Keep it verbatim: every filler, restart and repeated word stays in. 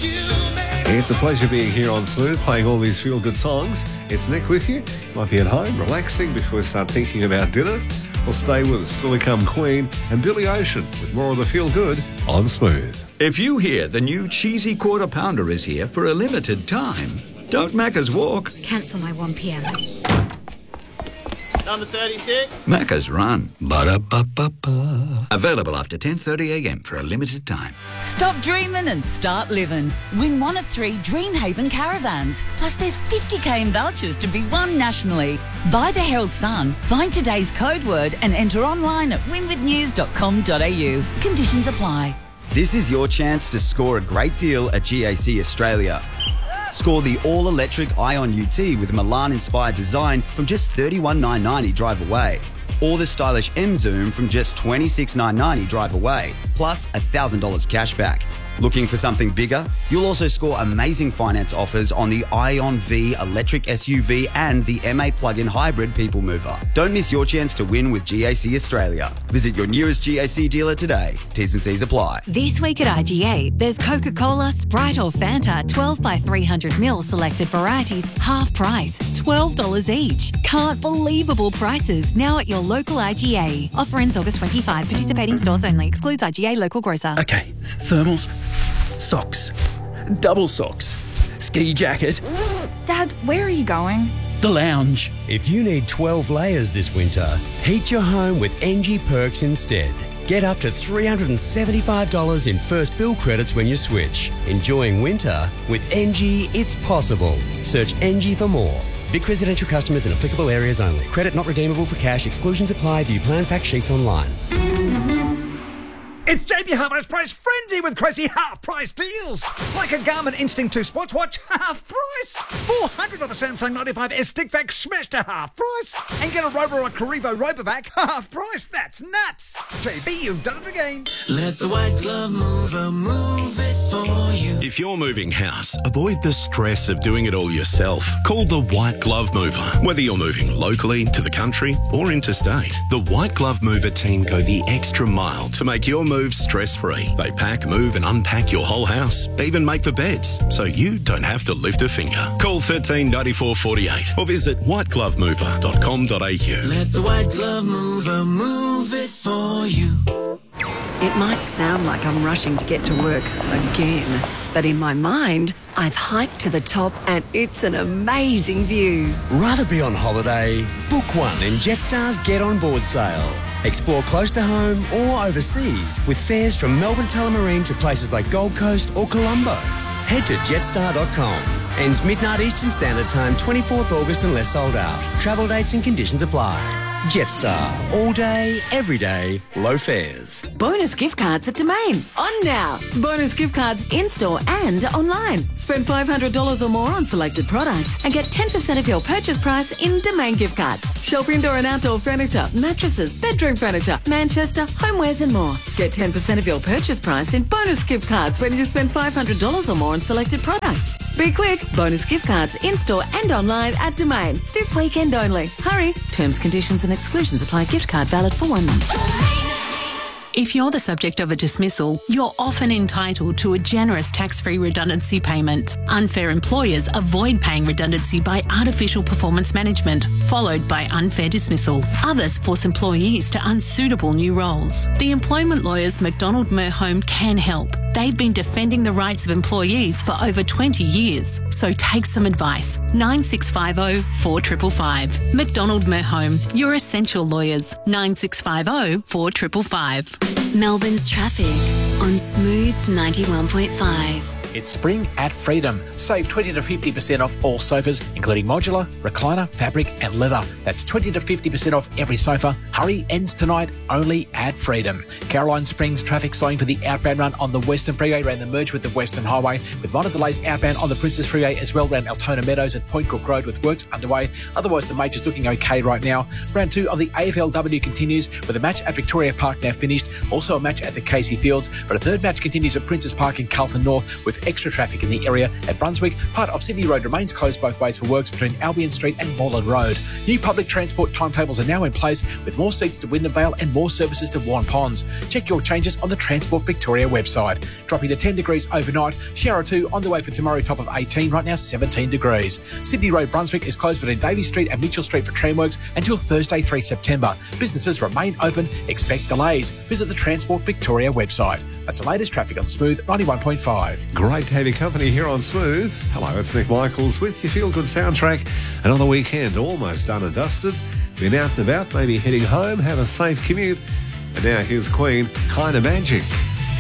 It's a pleasure being here on Smooth, playing all these feel-good songs. It's Nick with you. Might be at home, relaxing before we start thinking about dinner. Well, stay with us. Still to come, Queen and Billy Ocean with more of the feel-good on Smooth. If you hear the new cheesy quarter pounder is here for a limited time, don't Macca's walk. Cancel my one p.m. Number thirty-six. Macca's run. Ba-da-ba-ba-ba. Available after ten thirty a m for a limited time. Stop dreaming and start living. Win one of three Dreamhaven caravans. Plus there's fifty k in vouchers to be won nationally. Buy the Herald Sun, find today's code word and enter online at win with news dot com dot a u. Conditions apply. This is your chance to score a great deal at G A C Australia. Score the all-electric Ion U T with Milan-inspired design from just thirty-one thousand nine hundred ninety drive away. Or the stylish M-Zoom from just twenty-six thousand nine hundred ninety drive away, plus one thousand dollars cash back. Looking for something bigger? You'll also score amazing finance offers on the Ion V electric S U V and the M eight plug-in hybrid people mover. Don't miss your chance to win with G A C Australia. Visit your nearest G A C dealer today. T's and C's apply. This week at I G A, there's Coca-Cola, Sprite or Fanta, twelve by three hundred mil selected varieties, half price, twelve dollars each. Can't believable prices now at your local I G A. Offer ends August twenty-fifth. Participating stores only. Excludes I G A local grocer. Okay, thermals, socks, double socks, ski jacket. Dad, where are you going? The lounge. If you need twelve layers this winter, heat your home with N G Perks instead. Get up to three hundred seventy-five dollars in first bill credits when you switch. Enjoying winter with N G, it's possible. Search N G for more. Vic residential customers in applicable areas only. Credit not redeemable for cash. Exclusions apply. View plan fact sheets online. It's J B Hi-Fi's Price Frenzy with crazy half-price deals. Like a Garmin Instinct two Sports Watch, half price. four hundred dollars of a Samsung ninety-five S stick vac smashed to half price. And get a Robo or Carrivo Robovac, half price. That's nuts. J B, you've done it again. Let the White Glove Mover move it for you. If you're moving house, avoid the stress of doing it all yourself. Call the White Glove Mover. Whether you're moving locally, to the country, or interstate, the White Glove Mover team go the extra mile to make your move stress-free. They pack, move and unpack your whole house, even make the beds, so you don't have to lift a finger. Call thirteen ninety-four forty-eight or visit white glove mover dot com dot a u. Let the White Glove Mover move it for you. It might sound like I'm rushing to get to work again, but in my mind, I've hiked to the top and it's an amazing view. Rather be on holiday? Book one in Jetstar's Get On Board sale. Explore close to home or overseas with fares from Melbourne Tullamarine to places like Gold Coast or Colombo. Head to jetstar dot com. Ends midnight Eastern Standard Time, twenty-fourth August unless sold out. Travel dates and conditions apply. Jetstar. All day, every day, low fares. Bonus gift cards at Domain. On now. Bonus gift cards in-store and online. Spend five hundred dollars or more on selected products and get ten percent of your purchase price in Domain gift cards. Shop indoor and outdoor furniture, mattresses, bedroom furniture, Manchester, homewares and more. Get ten percent of your purchase price in bonus gift cards when you spend five hundred dollars or more on selected products. Be quick. Bonus gift cards in-store and online at Domain. This weekend only. Hurry. Terms, conditions and exclusions apply. Gift card valid for one month. If you're the subject of a dismissal, you're often entitled to a generous tax-free redundancy payment. Unfair employers avoid paying redundancy by artificial performance management, followed by unfair dismissal. Others force employees to unsuitable new roles. The employment lawyers McDonald Merhome can help. They've been defending the rights of employees for over twenty years. So take some advice. nine six five zero, four five five five. McDonald Merhome, your essential lawyers. nine six five zero, four five five five. Melbourne's traffic on Smooth ninety-one point five. It's spring at Freedom. Save twenty to fifty percent off all sofas, including modular, recliner, fabric and leather. That's twenty to fifty percent off every sofa. Hurry, ends tonight only at Freedom. Caroline Springs traffic slowing for the outbound run on the Western Freeway around the merge with the Western Highway, with minor delays outbound on the Princess Freeway as well around Altona Meadows at Point Cook Road with works underway. Otherwise, the major's looking okay right now. Round two on the A F L W continues with a match at Victoria Park now finished. Also a match at the Casey Fields, but a third match continues at Princess Park in Carlton North with extra traffic in the area at Brunswick. Part of Sydney Road remains closed both ways for works between Albion Street and Moreland Road. New public transport timetables are now in place with more seats to Wyndham Vale and more services to Warren Ponds. Check your changes on the Transport Victoria website. Dropping to ten degrees overnight. Shower two on the way for tomorrow, top of eighteen, right now seventeen degrees. Sydney Road Brunswick is closed between Davey Street and Mitchell Street for tramworks until Thursday, the third of September. Businesses remain open. Expect delays. Visit the Transport Victoria website. That's the latest traffic on Smooth ninety-one point five. Great to have your company here on Smooth. Hello, it's Nick Michaels with your Feel Good soundtrack. Another weekend almost done and dusted. Been out and about, maybe heading home, have a safe commute. And now here's Queen, Kinda Magic.